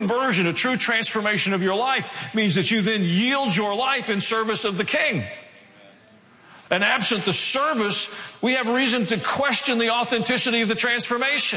conversion, a true transformation of your life, means that you then yield your life in service of the King. And absent the service, we have reason to question the authenticity of the transformation.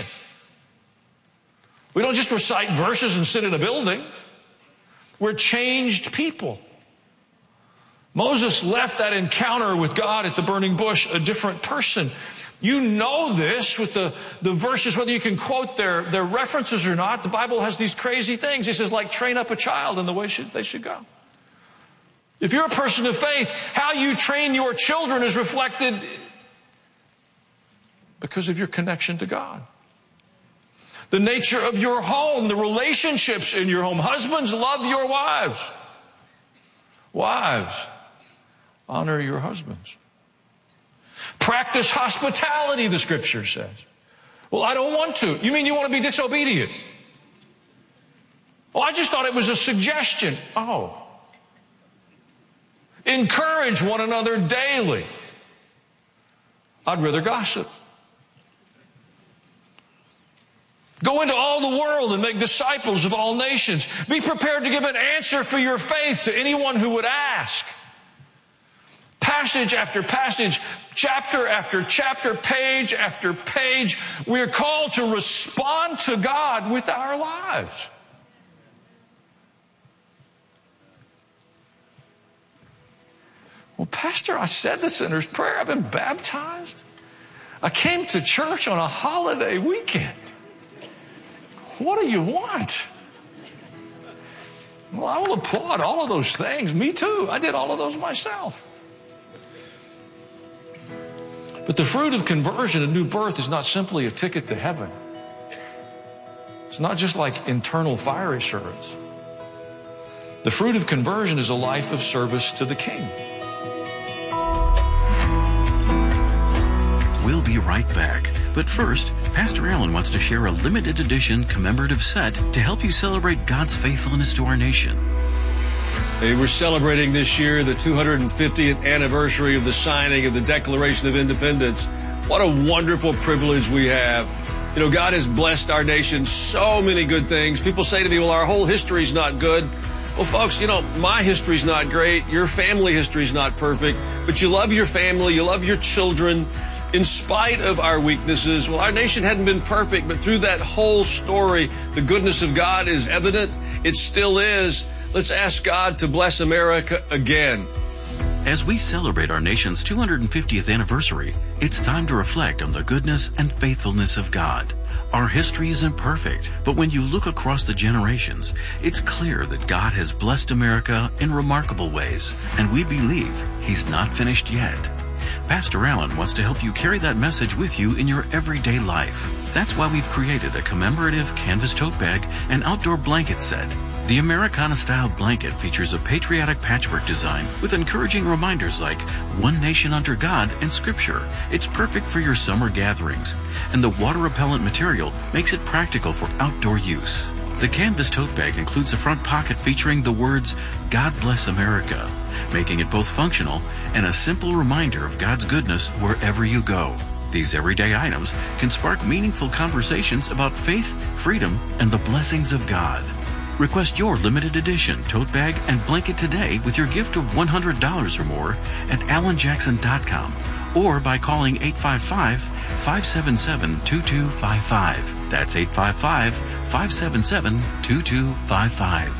We don't just recite verses and sit in a building. We're changed people. Moses left that encounter with God at the burning bush a different person. You know this with the verses, whether you can quote their references or not. The Bible has these crazy things. It says, like, train up a child in the way they should go. If you're a person of faith, how you train your children is reflected because of your connection to God. The nature of your home, the relationships in your home. Husbands, love your wives. Wives, honor your husbands. Practice hospitality, the Scripture says. Well, I don't want to. You mean you want to be disobedient? Well, I just thought it was a suggestion. Oh. Encourage one another daily. I'd rather gossip. Go into all the world and make disciples of all nations. Be prepared to give an answer for your faith to anyone who would ask. Passage after passage, chapter after chapter, page after page, we're called to respond to God with our lives. Well, Pastor, I said the sinner's prayer. I've been baptized. I came to church on a holiday weekend. What do you want? Well, I will applaud all of those things. Me too. I did all of those myself. But the fruit of conversion and new birth is not simply a ticket to heaven. It's not just like internal fire assurance. The fruit of conversion is a life of service to the King. We'll be right back. But first, Pastor Allen wants to share a limited edition commemorative set to help you celebrate God's faithfulness to our nation. Hey, we're celebrating this year the 250th anniversary of the signing of the Declaration of Independence. What a wonderful privilege we have. You know, God has blessed our nation so many good things. People say to me, well, our whole history's not good. Well, folks, you know, my history's not great. Your family history's not perfect. But you love your family. You love your children. In spite of our weaknesses, well, our nation hadn't been perfect, but through that whole story, the goodness of God is evident. It still is. Let's ask God to bless America again. As we celebrate our nation's 250th anniversary, it's time to reflect on the goodness and faithfulness of God. Our history isn't perfect, but when you look across the generations, it's clear that God has blessed America in remarkable ways, and we believe He's not finished yet. Pastor Allen wants to help you carry that message with you in your everyday life. That's why we've created a commemorative canvas tote bag and outdoor blanket set. The Americana-style blanket features a patriotic patchwork design with encouraging reminders like one nation under God and Scripture. It's perfect for your summer gatherings, and the water-repellent material makes it practical for outdoor use. The canvas tote bag includes a front pocket featuring the words, God Bless America, making it both functional and a simple reminder of God's goodness wherever you go. These everyday items can spark meaningful conversations about faith, freedom, and the blessings of God. Request your limited edition tote bag and blanket today with your gift of $100 or more at allenjackson.com or by calling 855-577-2255. That's 855-577-2255.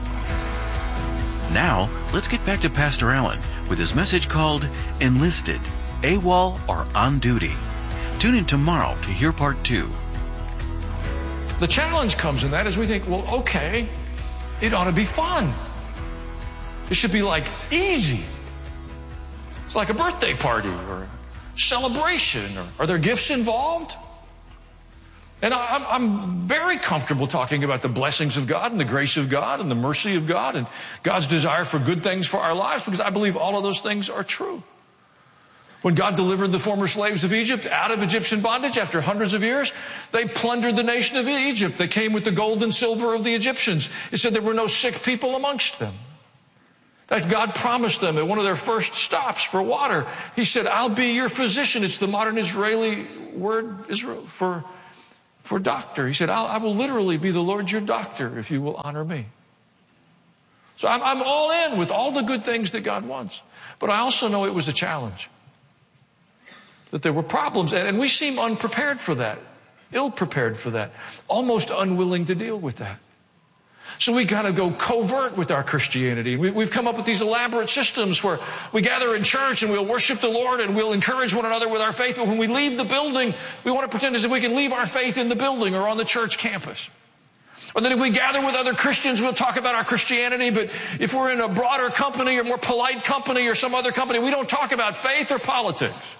Now, let's get back to Pastor Allen with his message called Enlisted, AWOL, or On Duty. Tune in tomorrow to hear part 2. The challenge comes in that as we think, well, okay, it ought to be fun. It should be like easy. It's like a birthday party or a celebration. Are there gifts involved? And I'm very comfortable talking about the blessings of God and the grace of God and the mercy of God and God's desire for good things for our lives, because I believe all of those things are true. When God delivered the former slaves of Egypt out of Egyptian bondage after hundreds of years, they plundered the nation of Egypt. They came with the gold and silver of the Egyptians. It said there were no sick people amongst them. In fact, God promised them at one of their first stops for water, He said, I'll be your physician. It's the modern Israeli word Israel for for doctor. He said, I will literally be the Lord your doctor if you will honor me. So I'm all in with all the good things that God wants. But I also know it was a challenge. That there were problems. And we seem unprepared for that. Ill-prepared for that. Almost unwilling to deal with that. So we got to go covert with our Christianity. We've come up with these elaborate systems where we gather in church and we'll worship the Lord and we'll encourage one another with our faith. But when we leave the building, we want to pretend as if we can leave our faith in the building or on the church campus. Or that if we gather with other Christians, we'll talk about our Christianity. But if we're in a broader company or more polite company or some other company, we don't talk about faith or politics.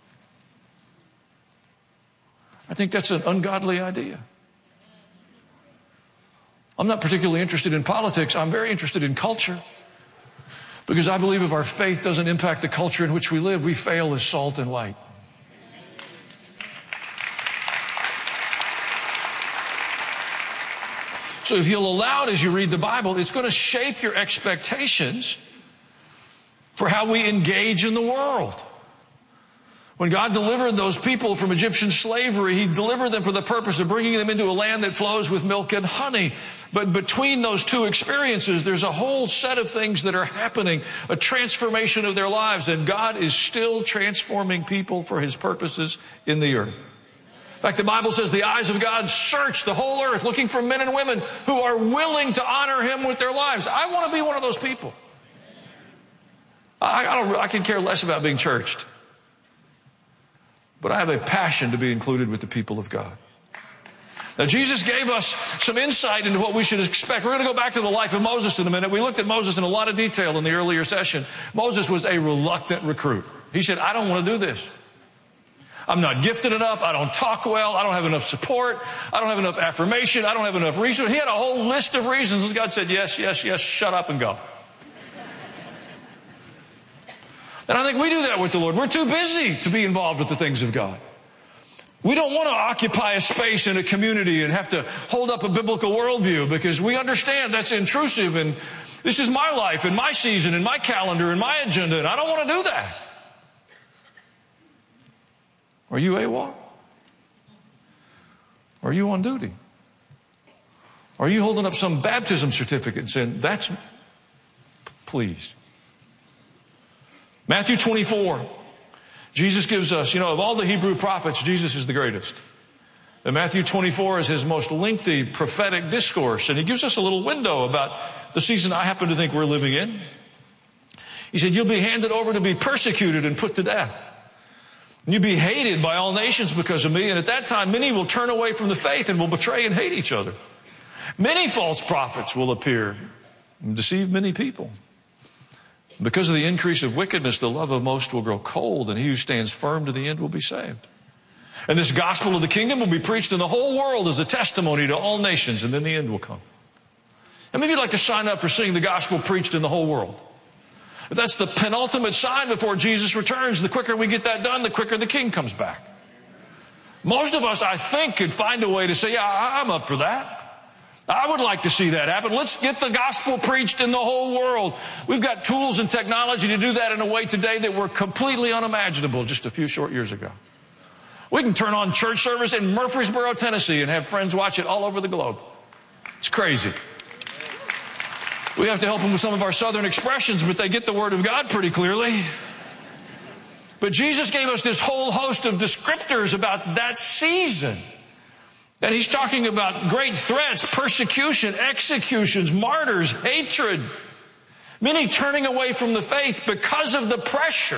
I think that's an ungodly idea. I'm not particularly interested in politics. I'm very interested in culture. Because I believe if our faith doesn't impact the culture in which we live, we fail as salt and light. So if you'll allow it as you read the Bible, it's going to shape your expectations for how we engage in the world. When God delivered those people from Egyptian slavery, He delivered them for the purpose of bringing them into a land that flows with milk and honey. But between those two experiences, there's a whole set of things that are happening, a transformation of their lives, and God is still transforming people for His purposes in the earth. In fact, the Bible says the eyes of God search the whole earth, looking for men and women who are willing to honor Him with their lives. I want to be one of those people. I can care less about being churched. But I have a passion to be included with the people of God. Now, Jesus gave us some insight into what we should expect. We're going to go back to the life of Moses in a minute. We looked at Moses in a lot of detail in the earlier session. Moses was a reluctant recruit. He said, I don't want to do this. I'm not gifted enough. I don't talk well. I don't have enough support. I don't have enough affirmation. I don't have enough resources. He had a whole list of reasons. And God said, yes, yes, yes, shut up and go. And I think we do that with the Lord. We're too busy to be involved with the things of God. We don't want to occupy a space in a community and have to hold up a biblical worldview because we understand that's intrusive and this is my life and my season and my calendar and my agenda and I don't want to do that. Are you AWOL? Are you on duty? Are you holding up some baptism certificate and saying, that's, please. Matthew 24, Jesus gives us, of all the Hebrew prophets, Jesus is the greatest. And Matthew 24 is His most lengthy prophetic discourse. And He gives us a little window about the season I happen to think we're living in. He said, you'll be handed over to be persecuted and put to death. And you'll be hated by all nations because of me. And at that time, many will turn away from the faith and will betray and hate each other. Many false prophets will appear and deceive many people. Because of the increase of wickedness, the love of most will grow cold, and he who stands firm to the end will be saved. And this gospel of the kingdom will be preached in the whole world as a testimony to all nations, and then the end will come. How many of you like to sign up for seeing the gospel preached in the whole world? If that's the penultimate sign before Jesus returns, the quicker we get that done, the quicker the king comes back. Most of us, I think, could find a way to say, yeah, I'm up for that. I would like to see that happen. Let's get the gospel preached in the whole world. We've got tools and technology to do that in a way today that were completely unimaginable just a few short years ago. We can turn on church service in Murfreesboro, Tennessee and have friends watch it all over the globe. It's crazy. We have to help them with some of our southern expressions, but they get the word of God pretty clearly. But Jesus gave us this whole host of descriptors about that season. And He's talking about great threats, persecution, executions, martyrs, hatred. Many turning away from the faith because of the pressure.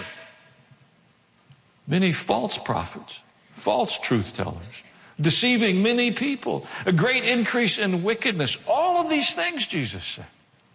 Many false prophets, false truth tellers, deceiving many people. A great increase in wickedness. All of these things, Jesus said.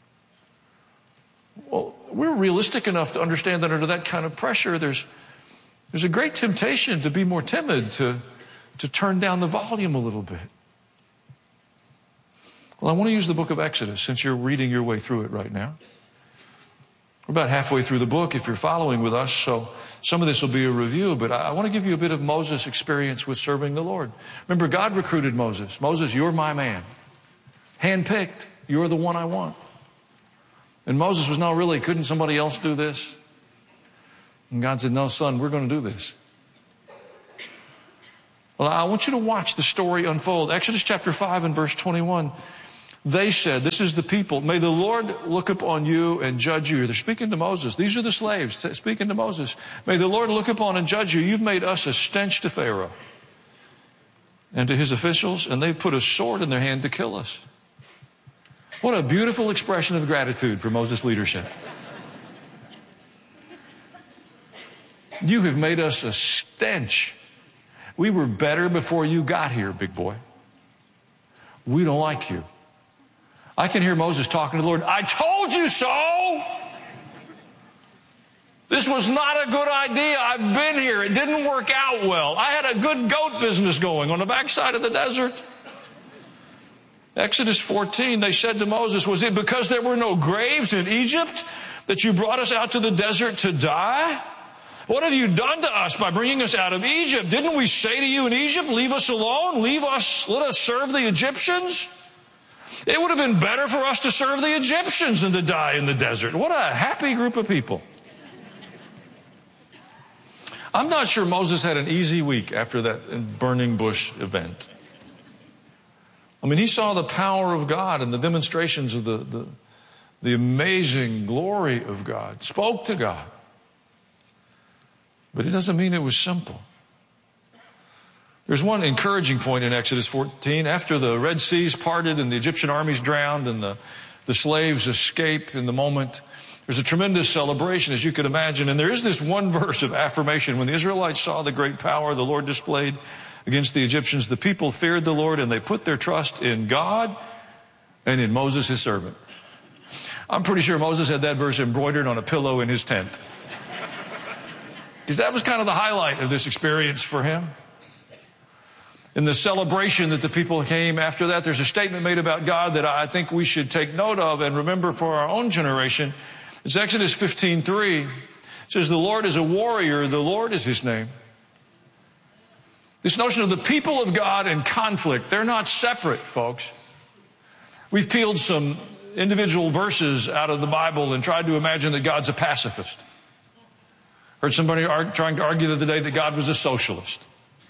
Well, we're realistic enough to understand that under that kind of pressure, there's a great temptation to be more timid, to turn down the volume a little bit. Well, I want to use the book of Exodus since you're reading your way through it right now. We're about halfway through the book if you're following with us, so some of this will be a review, but I want to give you a bit of Moses' experience with serving the Lord. Remember, God recruited Moses. Moses, you're my man. Handpicked. You're the one I want. And Moses was, no, really, couldn't somebody else do this? And God said, no, son, we're going to do this. Well, I want you to watch the story unfold. Exodus chapter 5 and verse 21. They said, this is the people, may the Lord look upon you and judge you. They're speaking to Moses. These are the slaves speaking to Moses. May the Lord look upon and judge you. You've made us a stench to Pharaoh and to his officials, and they've put a sword in their hand to kill us. What a beautiful expression of gratitude for Moses' leadership. You have made us a stench. We were better before you got here, big boy. We don't like you. I can hear Moses talking to the Lord. I told you so. This was not a good idea. I've been here. It didn't work out well. I had a good goat business going on the backside of the desert. Exodus 14, they said to Moses, was it because there were no graves in Egypt that you brought us out to the desert to die? What have you done to us by bringing us out of Egypt? Didn't we say to you in Egypt, leave us alone, let us serve the Egyptians? It would have been better for us to serve the Egyptians than to die in the desert. What a happy group of people. I'm not sure Moses had an easy week after that burning bush event. I mean, he saw the power of God and the demonstrations of the amazing glory of God, spoke to God. But it doesn't mean it was simple. There's one encouraging point in Exodus 14. After the Red Seas parted and the Egyptian armies drowned and the slaves escape in the moment, there's a tremendous celebration, as you can imagine. And there is this one verse of affirmation. When the Israelites saw the great power the Lord displayed against the Egyptians, the people feared the Lord and they put their trust in God and in Moses, his servant. I'm pretty sure Moses had that verse embroidered on a pillow in his tent. Because that was kind of the highlight of this experience for him. In the celebration that the people came after that, there's a statement made about God that I think we should take note of and remember for our own generation. It's Exodus 15:3. It says, the Lord is a warrior, the Lord is his name. This notion of the people of God in conflict, they're not separate, folks. We've peeled some individual verses out of the Bible and tried to imagine that God's a pacifist. Heard somebody trying to argue the other day that God was a socialist.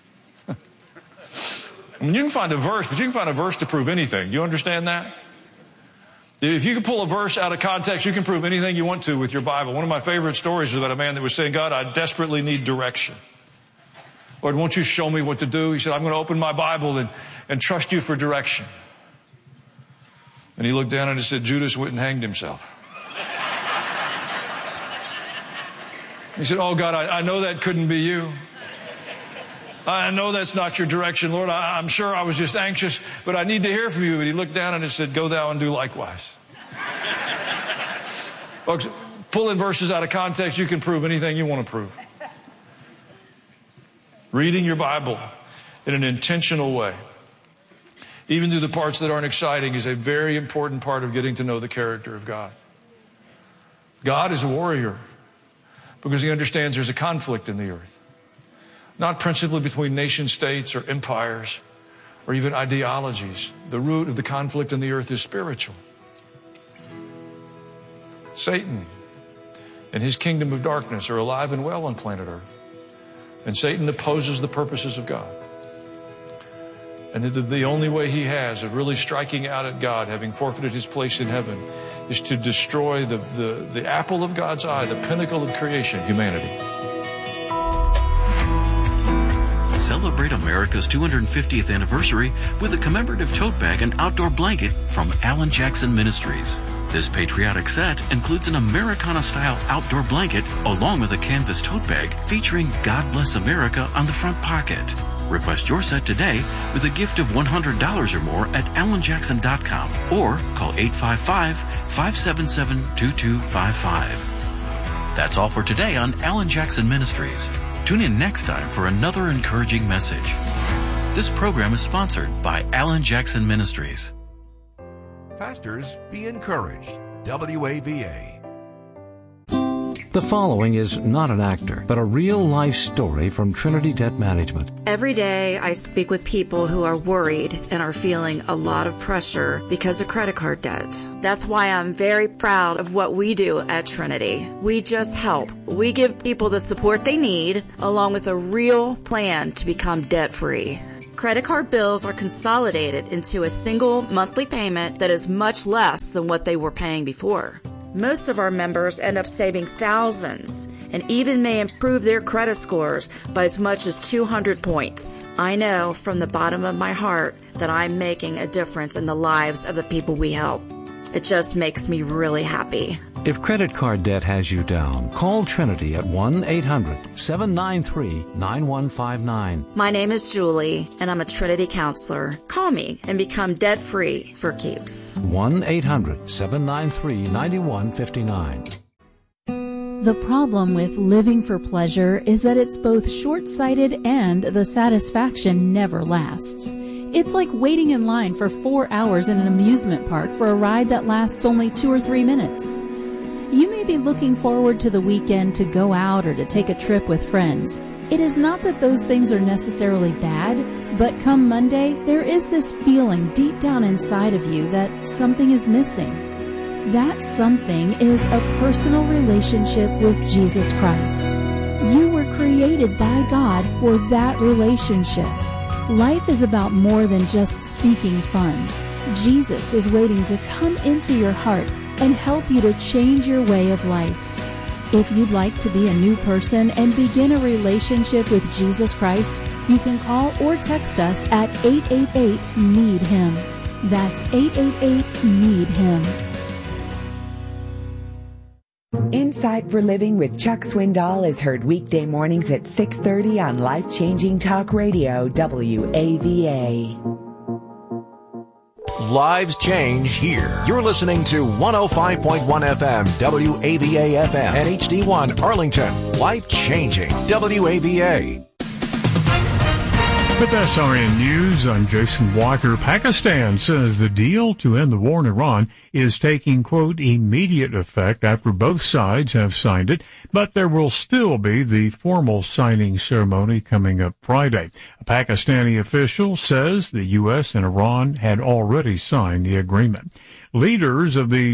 I mean, you can find a verse, but you can find a verse to prove anything. You understand that? If you can pull a verse out of context, you can prove anything you want to with your Bible. One of my favorite stories is about a man that was saying, God, I desperately need direction. Lord, won't you show me what to do? He said, I'm going to open my Bible and trust you for direction. And he looked down and he said, Judas went and hanged himself. He said, oh, God, I know that couldn't be you. I know that's not your direction, Lord. I'm sure I was just anxious, but I need to hear from you. But he looked down and he said, go thou and do likewise. Folks, pulling verses out of context, you can prove anything you want to prove. Reading your Bible in an intentional way, even through the parts that aren't exciting, is a very important part of getting to know the character of God. God is a warrior because he understands there's a conflict in the earth. Not principally between nation states or empires or even ideologies. The root of the conflict in the earth is spiritual. Satan and his kingdom of darkness are alive and well on planet earth. And Satan opposes the purposes of God. And the only way he has of really striking out at God, having forfeited his place in heaven, is to destroy the apple of God's eye, the pinnacle of creation, humanity. Celebrate America's 250th anniversary with a commemorative tote bag and outdoor blanket from Alan Jackson Ministries. This patriotic set includes an Americana-style outdoor blanket along with a canvas tote bag featuring God Bless America on the front pocket. Request your set today with a gift of $100 or more at alanjackson.com or call 855-577-2255. That's all for today on Alan Jackson Ministries. Tune in next time for another encouraging message. This program is sponsored by Alan Jackson Ministries. Pastors, be encouraged. WAVA. The following is not an actor, but a real-life story from Trinity Debt Management. Every day I speak with people who are worried and are feeling a lot of pressure because of credit card debt. That's why I'm very proud of what we do at Trinity. We just help. We give people the support they need, along with a real plan to become debt-free. Credit card bills are consolidated into a single monthly payment that is much less than what they were paying before. Most of our members end up saving thousands and even may improve their credit scores by as much as 200 points. I know from the bottom of my heart that I'm making a difference in the lives of the people we help. It just makes me really happy. If credit card debt has you down, call Trinity at 1-800-793-9159. My name is Julie, and I'm a Trinity counselor. Call me and become debt-free for keeps. 1-800-793-9159. The problem with living for pleasure is that it's both short-sighted and the satisfaction never lasts. It's like waiting in line for 4 hours in an amusement park for a ride that lasts only 2 or 3 minutes. You may be looking forward to the weekend to go out or to take a trip with friends. It is not that those things are necessarily bad, but come Monday, there is this feeling deep down inside of you that something is missing. That something is a personal relationship with Jesus Christ. You were created by God for that relationship. Life is about more than just seeking fun. Jesus is waiting to come into your heart and help you to change your way of life. If you'd like to be a new person and begin a relationship with Jesus Christ, you can call or text us at 888-NEED-HIM. That's 888-NEED-HIM. Insight for Living with Chuck Swindoll is heard weekday mornings at 6:30 on Life-Changing Talk Radio, WAVA. Lives change here. You're listening to 105.1 FM, WAVA FM, and HD1 Arlington. Life-changing, WAVA. With SRN News, I'm Jason Walker. Pakistan says the deal to end the war in Iran is taking, quote, immediate effect after both sides have signed it, but there will still be the formal signing ceremony coming up Friday. A Pakistani official says the U.S. and Iran had already signed the agreement. Leaders of the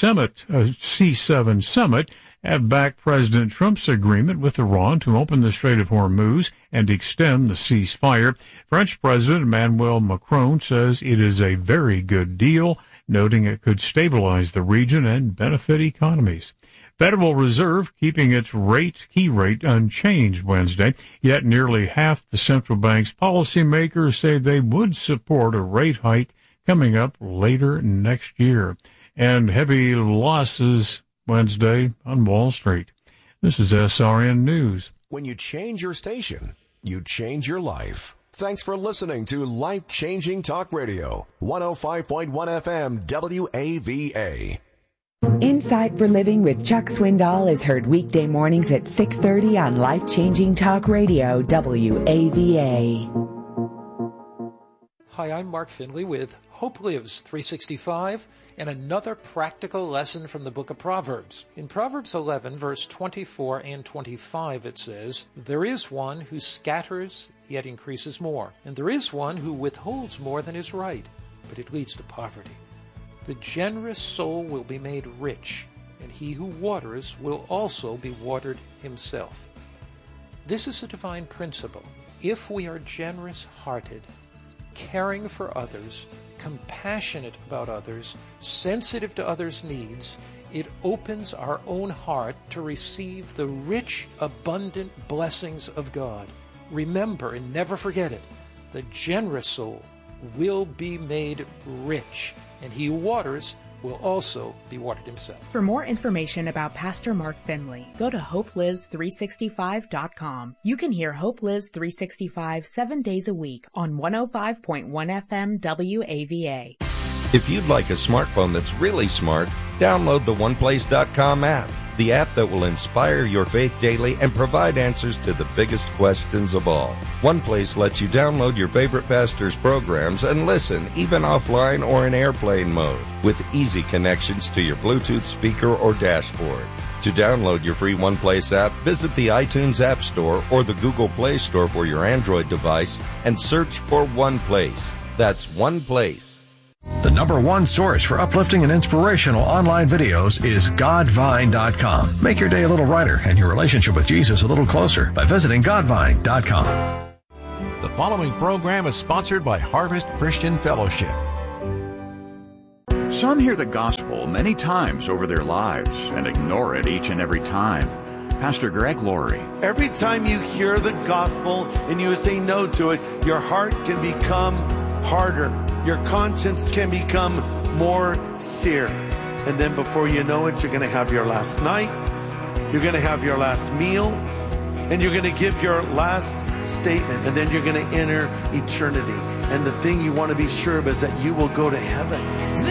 C7 summit have backed President Trump's agreement with Iran to open the Strait of Hormuz and extend the ceasefire. French President Emmanuel Macron says it is a very good deal, noting it could stabilize the region and benefit economies. Federal Reserve keeping its key rate unchanged Wednesday, yet nearly half the central bank's policymakers say they would support a rate hike coming up later next year. And heavy losses Wednesday on Wall Street. This is SRN News. When you change your station, you change your life. Thanks for listening to Life-Changing Talk Radio, 105.1 FM, WAVA. Insight for Living with Chuck Swindoll is heard weekday mornings at 6:30 on Life-Changing Talk Radio, WAVA. Hi, I'm Mark Finley with Hope Lives 365 and another practical lesson from the book of Proverbs. In Proverbs 11, verse 24 and 25, it says, "There is one who scatters, yet increases more, and there is one who withholds more than is right, but it leads to poverty. The generous soul will be made rich, and he who waters will also be watered himself." This is a divine principle. If we are generous-hearted, caring for others, compassionate about others, sensitive to others' needs, it opens our own heart to receive the rich, abundant blessings of God. Remember and never forget it. The generous soul will be made rich, and he who waters will also be watered himself. For more information about Pastor Mark Finley, go to hopelives365.com. You can hear Hope Lives 365 7 days a week on 105.1 FM WAVA. If you'd like a smartphone that's really smart, download the OnePlace.com app, the app that will inspire your faith daily and provide answers to the biggest questions of all. OnePlace lets you download your favorite pastor's programs and listen, even offline or in airplane mode, with easy connections to your Bluetooth speaker or dashboard. To download your free OnePlace app, visit the iTunes App Store or the Google Play Store for your Android device and search for OnePlace. That's OnePlace. The number one source for uplifting and inspirational online videos is Godvine.com. Make your day a little brighter and your relationship with Jesus a little closer by visiting Godvine.com. The following program is sponsored by Harvest Christian Fellowship. Some hear the gospel many times over their lives and ignore it each and every time. Pastor Greg Laurie. Every time you hear the gospel and you say no to it, your heart can become harder. Your conscience can become more seared. And then before you know it, you're going to have your last night, you're going to have your last meal, and you're going to give your last statement, and then you're going to enter eternity. And the thing you want to be sure of is that you will go to heaven.